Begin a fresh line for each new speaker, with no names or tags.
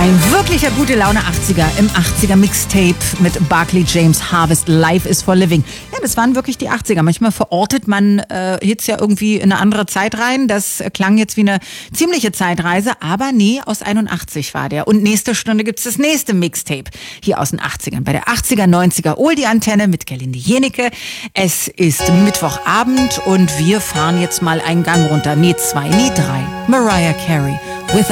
Ein wirklicher gute Laune 80er im 80er Mixtape mit Barclay James Harvest. Life is for Living. Ja, das waren wirklich die 80er. Manchmal verortet man Hits ja irgendwie in eine andere Zeit rein. Das klang jetzt wie eine ziemliche Zeitreise, aber nee, aus 81 war der. Und nächste Stunde gibt's das nächste Mixtape hier aus den 80ern. Bei der 80er, 90er Oldie-Antenne mit Gerlinde Jenecke. Es ist Mittwochabend und wir fahren jetzt mal einen Gang runter. Nee, 2, nee, 3. Mariah Carey, Without